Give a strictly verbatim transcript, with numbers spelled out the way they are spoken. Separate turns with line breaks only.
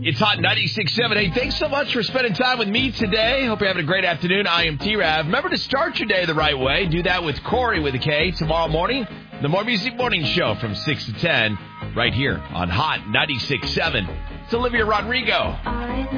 It's Hot ninety-six point seven. Hey, thanks so much for spending time with me today. Hope you're having a great afternoon. I am T-Rav. Remember to start your day the right way. Do that with Corey with a K tomorrow morning. The More Music Morning Show from six to ten right here on Hot ninety-six point seven. It's Olivia Rodrigo.